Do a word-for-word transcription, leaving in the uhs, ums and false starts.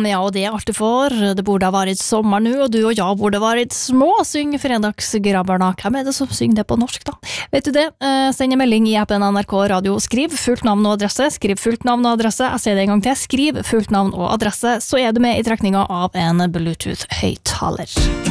ja, och det är allt du får. Det borde ha varit sommar nu och du och jag borde ha varit små. Syng fredagsgrabbarna. Hvem er det som synger det på norsk da? Vet du det? Eh, send en melding i appen N R K Radio. Skriv fullt navn og adresse. Skriv fullt navn og adresse. Jeg sier det en gang til. Skriv fullt navn og adresse, så er du med i trekninga av en Bluetooth-høyttaler.